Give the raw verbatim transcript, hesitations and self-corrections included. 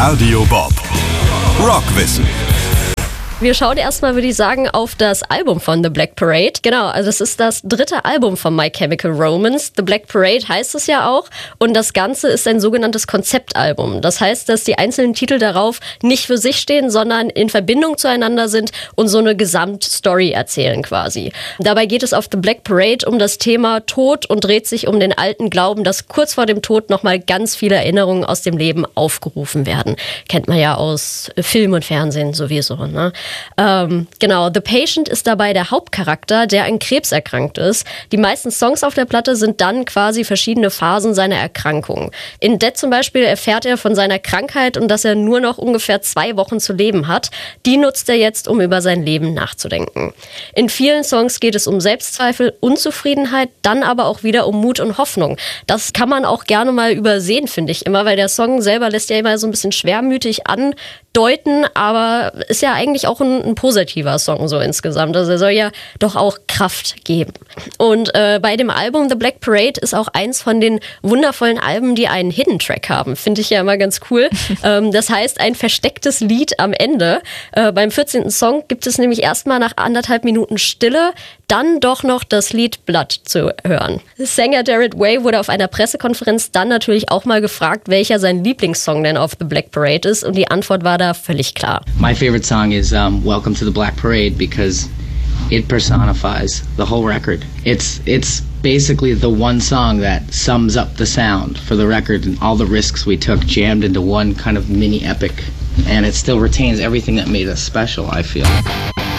Radio Bob. Rockwissen. Wir schauen erstmal, würde ich sagen, auf das Album von The Black Parade. Genau, also es ist das dritte Album von My Chemical Romance. The Black Parade heißt es ja auch. Und das Ganze ist ein sogenanntes Konzeptalbum. Das heißt, dass die einzelnen Titel darauf nicht für sich stehen, sondern in Verbindung zueinander sind und so eine Gesamtstory erzählen quasi. Dabei geht es auf The Black Parade um das Thema Tod und dreht sich um den alten Glauben, dass kurz vor dem Tod nochmal ganz viele Erinnerungen aus dem Leben aufgerufen werden. Kennt man ja aus Film und Fernsehen sowieso, ne? Ähm, genau, The Patient ist dabei der Hauptcharakter, der an Krebs erkrankt ist. Die meisten Songs auf der Platte sind dann quasi verschiedene Phasen seiner Erkrankung. In Dead zum Beispiel erfährt er von seiner Krankheit und dass er nur noch ungefähr zwei Wochen zu leben hat. Die nutzt er jetzt, um über sein Leben nachzudenken. In vielen Songs geht es um Selbstzweifel, Unzufriedenheit, dann aber auch wieder um Mut und Hoffnung. Das kann man auch gerne mal übersehen, finde ich immer, weil der Song selber lässt ja immer so ein bisschen schwermütig andeuten, aber ist ja eigentlich auch ein, ein positiver Song so insgesamt. Also er soll ja doch auch Kraft geben. Und äh, bei dem Album The Black Parade ist auch eins von den wundervollen Alben, die einen Hidden Track haben. Finde ich ja immer ganz cool. ähm, das heißt, ein verstecktes Lied am Ende. Äh, beim vierzehnten Song gibt es nämlich erstmal nach anderthalb Minuten Stille dann doch noch das Lied Blood zu hören. Sänger Derek Way wurde auf einer Pressekonferenz dann natürlich auch mal gefragt, welcher sein Lieblingssong denn auf The Black Parade ist, und die Antwort war da völlig klar. My favorite song is um, Welcome to the Black Parade because it personifies the whole record. It's it's basically the one song that sums up the sound for the record and all the risks we took jammed into one kind of mini epic, and it still retains everything that made us special, I feel.